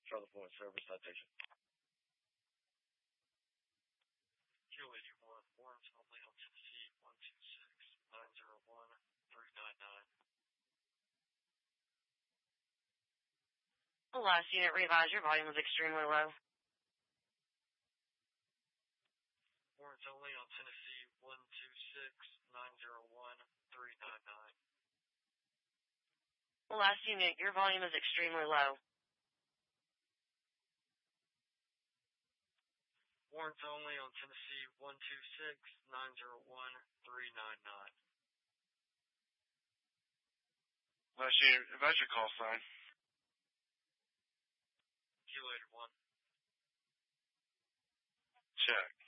Charlie Point Service Citation. Q81, warrants only on Tennessee 126-901-399. The last unit revised, your volume was extremely low. Warrants only on Tennessee 126-901-399. The last unit, your volume is extremely low. Warrants only on Tennessee 126-901-399. Last unit, advise your call sign. Q81. Check.